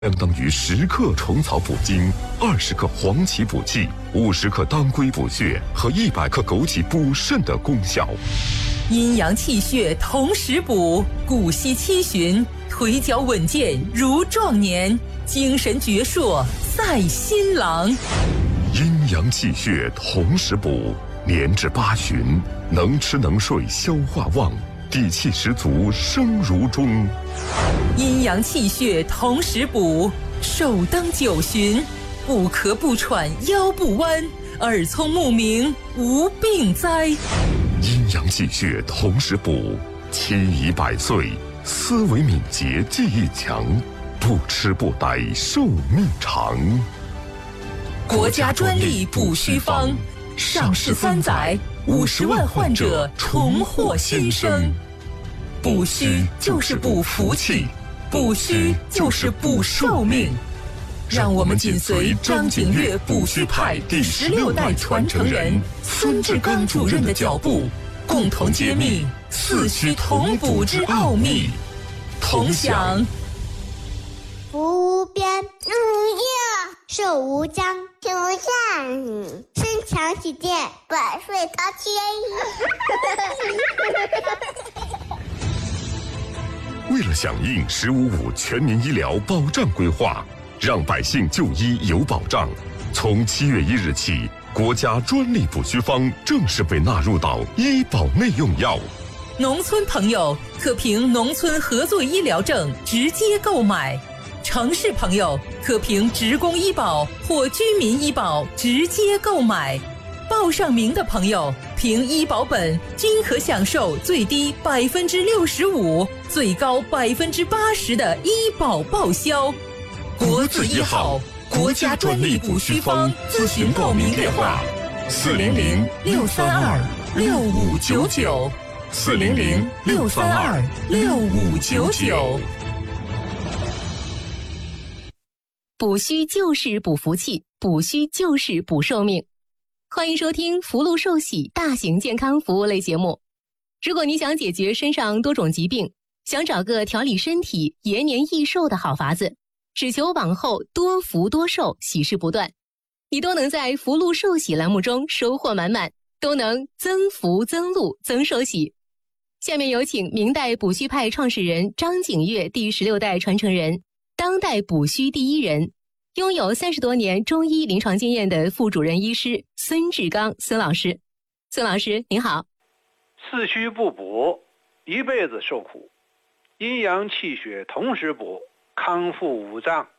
相当于10克虫草补精、20克黄芪补气、50克当归补血和100克枸杞补肾的功效。 阴阳气血同时补，骨息七旬，腿脚稳健如壮年，精神矍铄赛新郎。 阴阳气血同时补，年至8旬，能吃能睡，消化旺，底气十足，生如钟。 阴阳气血同时补，寿登9旬，不咳不喘，腰不弯，耳聪目明，无病灾。 阴阳气血同时补，妻已100岁，思维敏捷，记忆强，不吃不呆，寿命长。 国家专利补虚方，上市3载，50万患者重获新生。补虚就是补福气，补虚就是补寿命。让我们紧随张景岳补虚派第16代传承人孙志刚主任的脚步，共同揭秘四虚同补之奥秘。同享福无边，寿无疆，天无下，身强体健，百岁高迁。 为了响应“15+5”全民医疗保障规划，让百姓就医有保障，从7月1日起，国家专利补虚方正式被纳入到医保内用药。 农村朋友可凭农村合作医疗证直接购买，城市朋友可凭职工医保或居民医保直接购买。报上名的朋友凭医保本均可享受最低65%、最高80%的医保报销。国字医好，国家专利补虚方咨询报名电话：400-632-6599，400-632-6599。 补虚就是补福气，补虚就是补寿命。欢迎收听福禄寿喜大型健康服务类节目。如果你想解决身上多种疾病，想找个调理身体、延年益寿的好法子，只求往后多福多寿，喜事不断，你都能在福禄寿喜栏目中收获满满，都能增福增禄增寿喜。下面有请明代补虚派创始人张景岳第16代传承人，当代补虚第一人，拥有30多年中医临床经验的副主任医师孙志刚孙老师。孙老师您好。 四虚不补，一辈子受苦；阴阳气血同时补，康复五脏